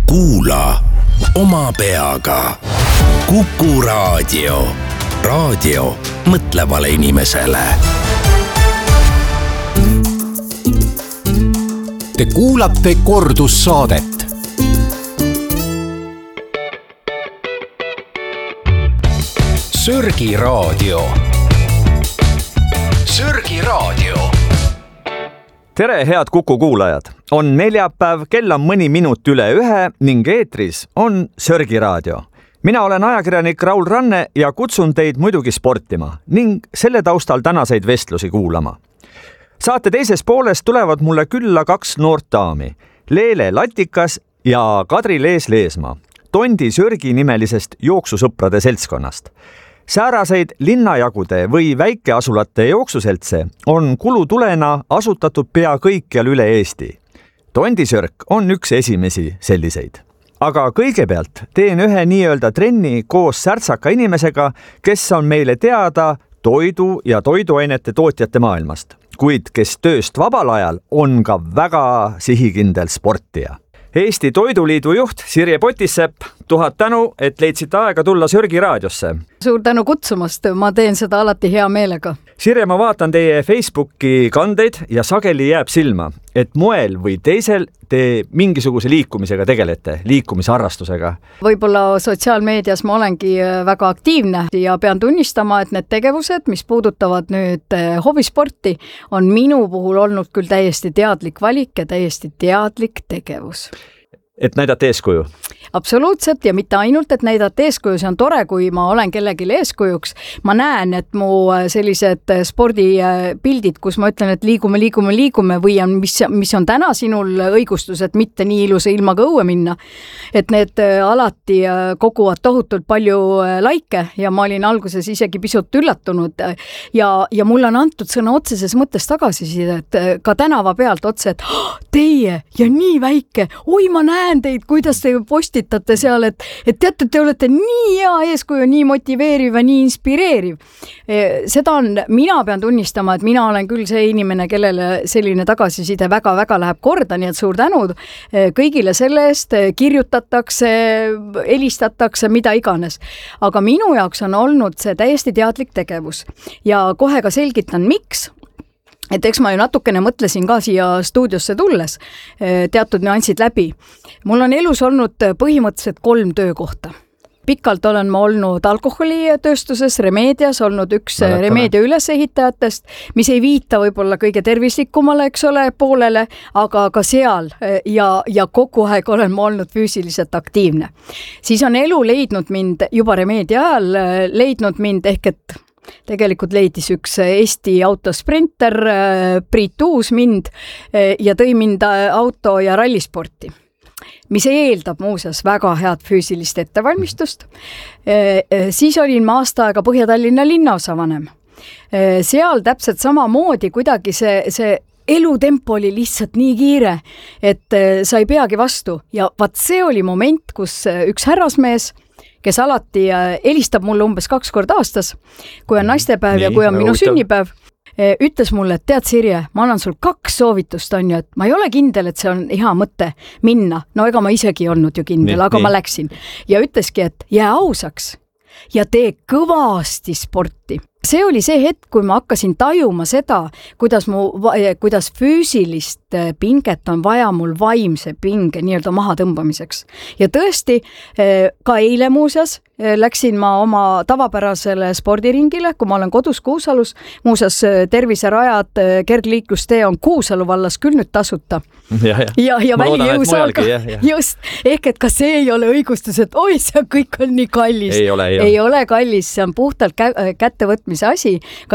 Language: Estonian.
Kuula oma peaga. Kuku Raadio. Raadio mõtlevale inimesele. Te kuulate kordussaadet. Sörgi Raadio. Sörgi Raadio. Tere, head Kuku kuulajad! On neljapäev, kell on mõni minut üle 1 ning eetris on Sörgi Raadio. Mina olen ajakirjanik Raul Ranne ja kutsun teid muidugi sportima ning selle taustal tänaseid vestlusi kuulama. Saate teises pooles tulevad mulle külla 2 noort daami, Leele Latikas ja Kadri Lees-Leesmaa, Tondi Sörgi nimelisest jooksusõprade seltskonnast. Sääraseid linnajagude või väikeasulate jooksuseltse on kulutulena asutatud pea kõikjal üle Eesti. Tondisörk on üks esimesi selliseid. Aga kõigepealt teen ühe nii-öelda trenni koos särtsaka inimesega, kes on meile teada toidu ja toiduainete tootjate maailmast, kuid kes tööst vabal ajal on ka väga sihikindel sportija. Eesti Toiduliidu juht Sirje Potissepp, 1000 tänu, et leidsite aega tulla Sörgi raadiosse. Suur tänu kutsumast, ma teen seda alati hea meelega. Sirje, ma vaatan teie Facebooki kandeid ja sageli jääb silma, et moel või teisel te mingisuguse liikumisega tegelete, liikumisharrastusega. Võib-olla sotsiaalmeedias ma olengi väga aktiivne ja pean tunnistama, et need tegevused, mis puudutavad nüüd hobisporti, on minu puhul olnud küll täiesti teadlik valik ja täiesti teadlik tegevus. Et näidata eeskuju? Absoluutselt ja mitte ainult, et näidata eeskuju, see on tore, kui ma olen kellelgi eeskujuks. Ma näen, et mu sellised spordipildid, kus ma ütlen, et liigume või on, mis on täna sinul õigustus, et mitte nii ilusa ilmaga õue minna. Et need alati koguvad tohutult palju laike ja ma olin alguses isegi pisut üllatunud ja mulle on antud sõna otseses mõttes tagasiside, et ka tänava pealt otse, et teie ja nii väike, oi ma näen teid, kuidas te postitate seal, et teate, te olete nii hea eeskuju, nii motiveeriv ja nii inspireeriv. Seda on, mina pean tunnistama, et mina olen küll see inimene, kellele selline tagasiside väga-väga läheb korda, nii et suur tänu kõigile selle eest, kirjutatakse, helistatakse, mida iganes. Aga minu jaoks on olnud see täiesti teadlik tegevus ja kohe ka selgitan, miks. Et eks ma ju natukene mõtlesin ka siia stuudiosse tulles teatud nüansid läbi. Mul on elus olnud põhimõtteliselt 3 töökohta. Pikalt olen ma olnud alkoholitööstuses, Remedias, olnud üks Remedia ülesehitajatest, mis ei viita võib-olla kõige tervislikumale, eks ole, poolele, aga ka seal ja kogu aeg olen ma olnud füüsiliselt aktiivne. Siis on elu leidnud mind, juba Remedia ajal leidnud mind ehk et tegelikult leidis üks Eesti autosprinter, Priit Uus mind ja tõi mind auto- ja rallisporti, mis eeldab muuseas väga head füüsilist ettevalmistust. Siis olin ma aasta aega Põhja-Tallinna linnaosavanem. Seal täpselt samamoodi kuidagi see elutempo oli lihtsalt nii kiire, et sa ei peagi vastu. Ja vaat see oli moment, kus üks härrasmees, kes alati helistab mulle umbes 2 korda aastas, kui on naistepäev ja kui on minu sünnipäev, ütles mulle, et tead Sirje, ma annan sul 2 soovitust, on ju, et ma ei ole kindel, et see on hea mõte minna. No ega ma isegi olnud ju kindel, aga ma läksin. Ja ütleski, et jää ausaks ja tee kõvasti sporti. See oli see hetk, kui ma hakkasin tajuma seda, kuidas füüsilist pinget on vaja mul vaimse pinge nii-öelda maha tõmbamiseks. Ja tõesti, ka eile muuseas läksin ma oma tavapärasele spordiringile, kui ma olen kodus Kuusalus. Muuseas, terviserajad, kergliiklustee on Kuusalu vallas küll nüüd tasuta. Ja välijõusaal ka. Just, ehk et ka see ei ole õigustus, et oi, see kõik on nii kallis. Ei ole kallis, see on puhtalt kättevõtmise asi.